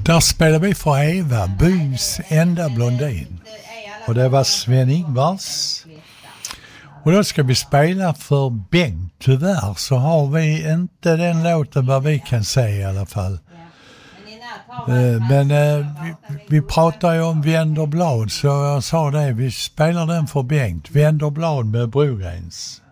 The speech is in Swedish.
Där spelade vi för Eva, byns enda blondin. Och det var Sven-Ingvars. Och då ska vi spela för Bengt. Tyvärr så har vi inte den låten vad vi kan säga i alla fall. Men vi pratar ju om Vänd och blad, så jag sa det, vi spelar den för Bengt. Vänd och blad med Brogrens.